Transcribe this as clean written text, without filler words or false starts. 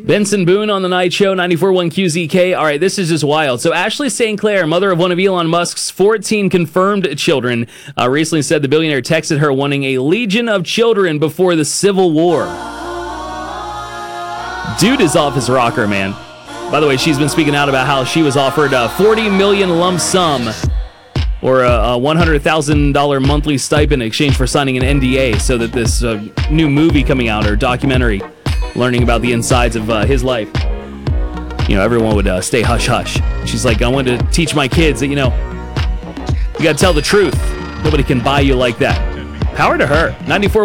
Benson Boone on the Night Show, 94.1 QZK. All right, this is just wild. So Ashley St. Clair, mother of one of Elon Musk's 14 confirmed children, recently said the billionaire texted her wanting a legion of children before the Civil War. Dude is off his rocker, man. By the way, she's been speaking out about how she was offered a $40 million lump sum or a $100,000 monthly stipend in exchange for signing an NDA so that this new movie coming out, or documentary, learning about the insides of his life, everyone would stay hush-hush. She's like, I want to teach my kids that, you got to tell the truth. Nobody can buy you like that. Power to her. 94